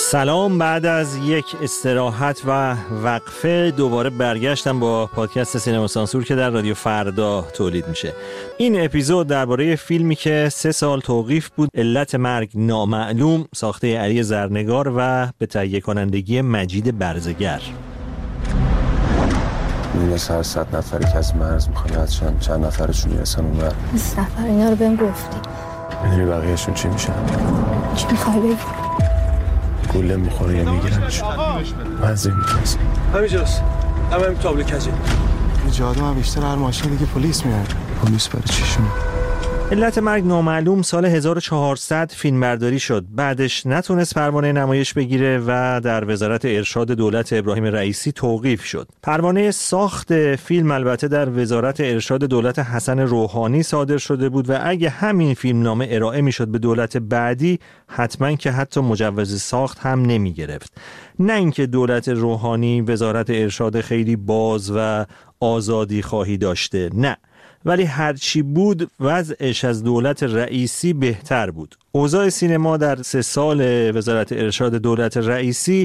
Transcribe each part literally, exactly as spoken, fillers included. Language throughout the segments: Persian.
سلام، بعد از یک استراحت و وقفه دوباره برگشتم با پادکست سینما سانسور که در رادیو فردا تولید میشه. این اپیزود درباره فیلمی که سه سال توقیف بود، علت مرگ نامعلوم، ساخته علی زرنگار و به تهیه کنندگی مجید برزگر. میونه سر صد نفری که از مرز میخوان ردشن، چند نفرشون میرسن اون بر بیست نفر اینا رو بهم گفتی. میدونی بقیهشون چی میشن؟ چی میخوای بگی؟ گوله میخوره یا میگیرنشون. منزل میتونست همینجاست، همه همین تابلو کجه جادو هم بیشتر هر ماشین دیگه پلیس میاد. پلیس برای چیشون؟ علت مرگ نامعلوم سال هزار و چهارصد فیلمبرداری شد. بعدش نتونست پروانه نمایش بگیره و در وزارت ارشاد دولت ابراهیم رئیسی توقیف شد. پروانه ساخت فیلم البته در وزارت ارشاد دولت حسن روحانی صادر شده بود و اگه همین فیلمنامه ارائه میشد به دولت بعدی، حتما که حتی مجوز ساخت هم نمی گرفت. نه اینکه دولت روحانی وزارت ارشاد خیلی باز و آزادی خواهی داشته، نه، ولی هرچی بود وضعش از دولت رئیسی بهتر بود. اوضاع سینما در سه سال وزارت ارشاد دولت رئیسی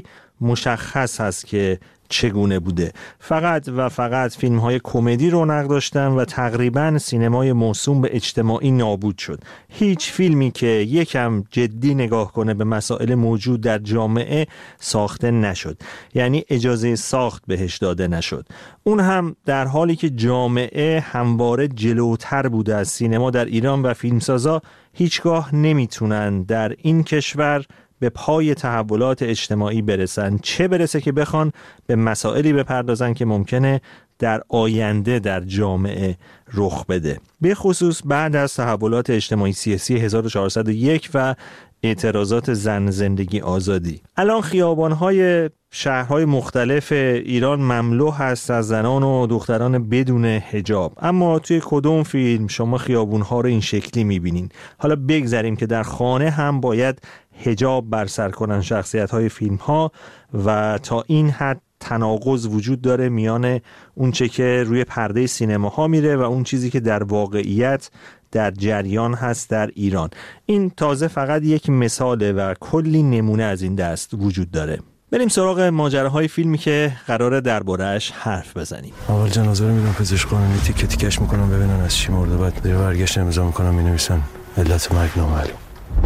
مشخص هست که چگونه بوده. فقط و فقط فیلم های کمدی رونق داشتن و تقریبا سینمای موسوم به اجتماعی نابود شد. هیچ فیلمی که یکم جدی نگاه کنه به مسائل موجود در جامعه ساخته نشد، یعنی اجازه ساخت بهش داده نشد. اون هم در حالی که جامعه همواره جلوتر بوده از سینما در ایران و فیلمسازا هیچگاه نمیتونن در این کشور به پای تحولات اجتماعی برسن، چه برسه که بخوان به مسائلی بپردازن که ممکنه در آینده در جامعه رخ بده، به خصوص بعد از تحولات اجتماعی سیاسی هزار و چهارصد و یک و اعتراضات زن زندگی آزادی. الان خیابان‌های شهرهای مختلف ایران مملو هست از زنان و دختران بدون حجاب، اما توی کدوم فیلم شما خیابون‌ها رو این شکلی می‌بینین؟ حالا بگذاریم که در خانه هم باید حجاب بر سر کنن شخصیت‌های فیلم‌ها و تا این حد تناقض وجود داره میان اون چه که روی پرده سینماها میره و اون چیزی که در واقعیت در جریان هست در ایران. این تازه فقط یک مثاله و کلی نمونه از این دست وجود داره. بریم سراغ ماجراهای فیلمی که قراره درباره‌اش حرف بزنیم. اول جنازه رو میرم پزشک قانونی تیکه تیکش میکنم ببینن از چی مرده، بعد دیگه برگشت امضا میکنم مینویسن علت مرگ نامعلوم.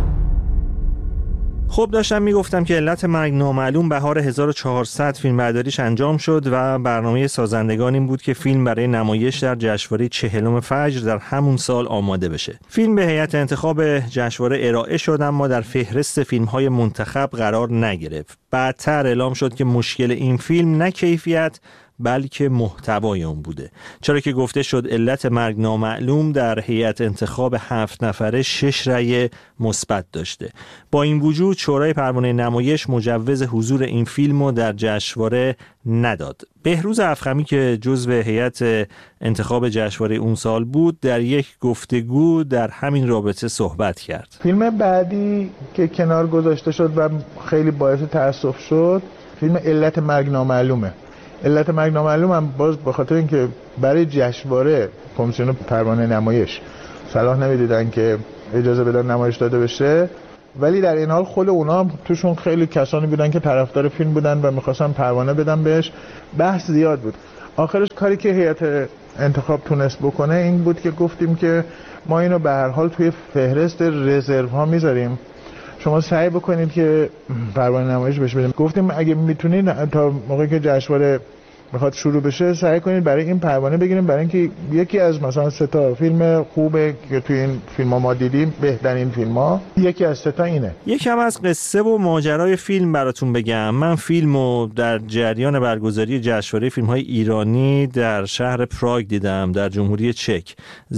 خب داشتم میگفتم که علت مرگ نامعلوم بهار هزار و چهارصد فیلمبرداریش انجام شد و برنامه سازندگان این بود که فیلم برای نمایش در جشنواره چهلم فجر در همون سال آماده بشه. فیلم به هیئت انتخاب جشنواره ارائه شد اما در فهرست فیلم‌های منتخب قرار نگرفت. بعدتر اعلام شد که مشکل این فیلم نه کیفیت بلکه محتوای اون بوده، چرا که گفته شد علت مرگ نامعلوم در هیئت انتخاب هفت نفره شش رأی مثبت داشته. با این وجود شورای پروانه نمایش مجوز حضور این فیلمو در جشنواره نداد. بهروز افخمی که جزو هیئت انتخاب جشنواره اون سال بود در یک گفتگو در همین رابطه صحبت کرد. فیلم بعدی که کنار گذاشته شد و خیلی باعث تأسف شد فیلم علت مرگ نامعلومه. علت مرگ نامعلوم هم باز به خاطر اینکه برای جشنواره کمیسیون پروانه نمایش صلاح نمیدیدن که اجازه بدن نمایش داده بشه، ولی در این حال خود اونا هم توشون خیلی کسانی بودن که طرفدار فیلم بودن و میخواستن پروانه بدن بهش. بحث زیاد بود. آخرش کاری که هیئت انتخاب تونست بکنه این بود که گفتیم که ما اینو به هر حال توی فهرست رزرو ها میذاریم، شما سعی بکنید که پروانه نمایش بشه بدیم. گفتیم اگه میتونید تا موقعی که جشنواره میخواد شروع بشه سعی کنید برای این پروانه بگیریم، برای اینکه یکی از مثلا سه تا فیلم خوبه که توی این فیلم‌ها ما دیدیم، بهترین فیلم‌ها یکی از سه تا اینه. یکم از قصه و ماجرای فیلم براتون بگم. من فیلمو در جریان برگزاری جشنواره فیلم‌های ایرانی در شهر پراگ دیدم، در جمهوری چک،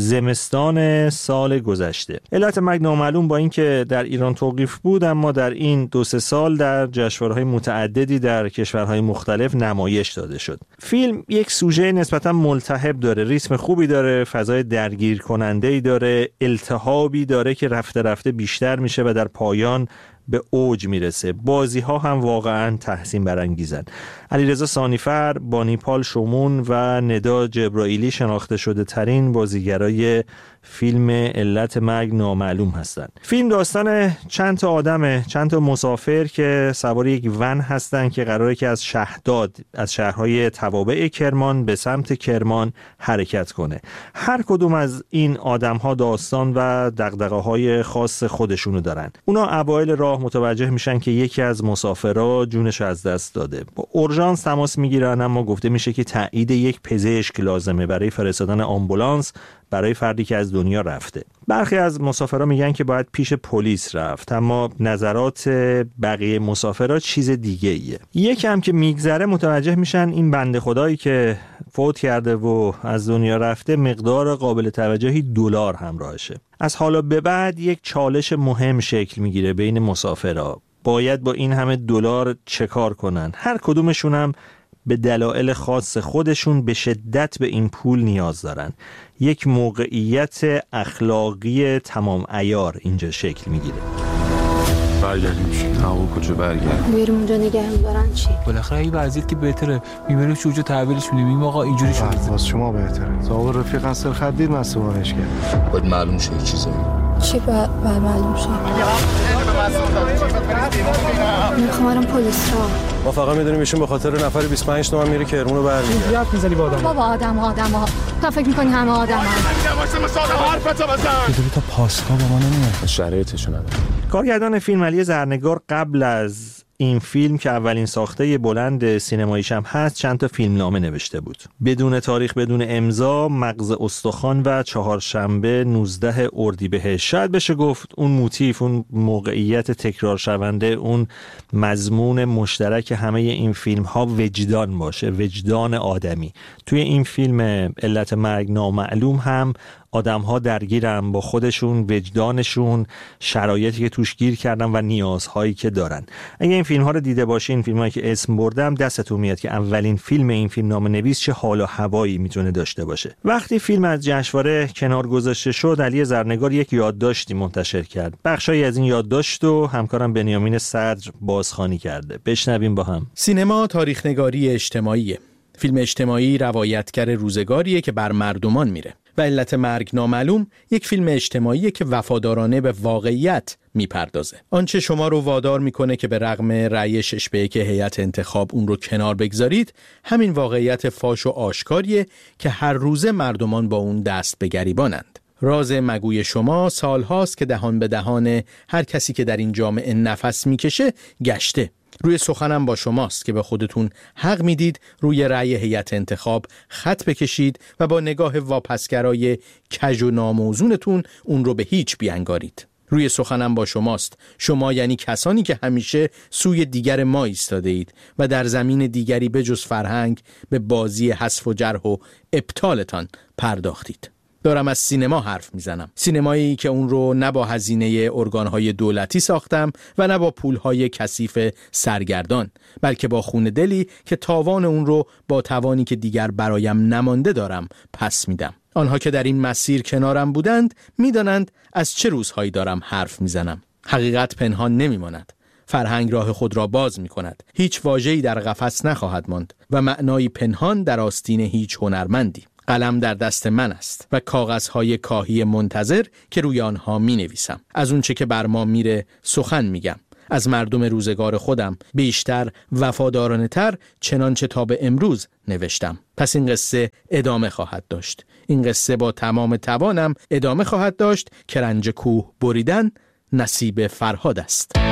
زمستان سال گذشته. علت مرگ نامعلوم با اینکه در ایران توقیف بود اما در این دو سه سال در جشنواره‌های متعددی در کشورهای مختلف نمایش داده شد. فیلم یک سوژه نسبتا ملتهب داره، ریتم خوبی داره، فضای درگیر کننده‌ای داره، التهابی داره که رفته رفته بیشتر میشه و در پایان به اوج میرسه. بازی ها هم واقعا تحسین برانگیزن. علیرضا سانیفر، بانیپال شومون و ندا جبرائیلی شناخته شده ترین بازیگرای فیلم علت مرگ نامعلوم هستن. فیلم داستان چند تا آدمه، چند تا مسافر که سوار یک ون هستن که قراره که از شهداد، از شهرهای توابع کرمان به سمت کرمان حرکت کنه. هر کدوم از این آدم‌ها داستان و دغدغه‌های خاص خودشونو دارن. اونا اوایل راه متوجه میشن که یکی از مسافرها جونش از دست داده. با اورژانس تماس میگیرن، اما گفته میشه که تایید یک پزشک لازمه برای فرستادن آمبولانس برای فردی که از دنیا رفته. برخی از مسافرها میگن که باید پیش پلیس رفت، اما نظرات بقیه مسافرها چیز دیگه ایه. یکم که میگذره متوجه میشن این بنده خدایی که فوت کرده و از دنیا رفته مقدار قابل توجهی دلار همراهشه. از حالا به بعد یک چالش مهم شکل میگیره بین مسافرها. باید با این همه دلار چه کار کنن؟ هر کدومشون هم به دلایل خاص خودشون به شدت به این پول نیاز دارن. یک موقعیت اخلاقی تمام عیار اینجا شکل میگیره. برگردیم هوا کجا برگردیم؟ بریم اونجا نگه می‌دارن چی؟ بالاخره این وضعیت که بهتره میبریم شوجو تحویلش میدیم. این آقا اینجوری شده. واسه شما بهتره. صاحب رفیق اصل خدید مسئولش کرد. باید معلوم شه چیزی. چی باید معلوم شه؟ میخوام برم پلیس را. ما فقط میدونیم ایشون به خاطر نفر بیست و پنج تومن میره کرمون رو برمیگرده. یاد میزنی با آدم. بابا آدم آدم تا فکر میکنی همه آدم یه دوری تا پاسکا با ما نمیاد. شرایطشون نداره. کارگردان فیلم علی زرنگار قبل از این فیلم که اولین ساخته بلند سینماییش هم هست چند تا فیلم نامه نوشته بود. بدون تاریخ، بدون امضا، مغز استخوان و چهارشنبه نوزده اردیبهشت. شاید بشه گفت اون موتیف، اون موقعیت تکرار شونده، اون مضمون مشترک همه این فیلم ها وجدان باشه، وجدان آدمی. توی این فیلم علت مرگ نامعلوم هم آدم ها درگیرن با خودشون، وجدانشون، شرایطی که توش گیر کردن و نیازهایی که دارن. اگه این فیلم ها رو دیده باشین، فیلم هایی که اسم بردم، دستتون میاد که اولین فیلم این فیلم نام نویس چه حال و هوایی میتونه داشته باشه. وقتی فیلم از جشنواره کنار گذاشته شد، علی زرنگار یک یادداشتی منتشر کرد. بخشایی از این یادداشت رو همکارم بنیامین صدر بازخوانی کرده. بشنویم با هم. سینما تاریخ‌نگاری اجتماعیه. فیلم اجتماعی روایتگر روزگاریه که بر مردمان میره. و علت مرگ نامعلوم یک فیلم اجتماعیه که وفادارانه به واقعیت میپردازه. آنچه شما رو وادار میکنه که به رغم رأی شش به یک هیئت انتخاب اون رو کنار بگذارید، همین واقعیت فاش و آشکاریه که هر روزه مردمان با اون دست به گریبانند. راز مگوی شما سالهاست که دهان به دهان هر کسی که در این جامعه نفس میکشه گشته. روی سخنم با شماست که به خودتون حق میدید روی رأی هیئت انتخاب خط بکشید و با نگاه واپسگرای کج و ناموزونتون اون رو به هیچ بیانگارید. روی سخنم با شماست. شما یعنی کسانی که همیشه سوی دیگر ما ایستاده اید و در زمین دیگری بجز فرهنگ به بازی حذف و جرح و ابطالتان پرداختید. دارم از سینما حرف میزنم. سینمایی که اون رو نه با هزینه ارگانهای دولتی ساختم و نه با پولهای کثیف سرگردان، بلکه با خون دلی که تاوان اون رو با توانی که دیگر برایم نمانده دارم پس میدم. آنها که در این مسیر کنارم بودند میدانند از چه روزهایی دارم حرف میزنم. حقیقت پنهان نمیماند. فرهنگ راه خود را باز می کند. هیچ واژه‌ای در قفس نخواهد ماند و معنای پنهان در آستین هیچ هنرمندی. قلم در دست من است و کاغذهای کاهی منتظر که روی آنها می نویسم. از اون چه که بر ما میره سخن میگم. از مردم روزگار خودم بیشتر وفادارانه تر چنانچه تا به امروز نوشتم. پس این قصه ادامه خواهد داشت. این قصه با تمام توانم ادامه خواهد داشت که رنج کوه بریدن نصیب فرهاد است.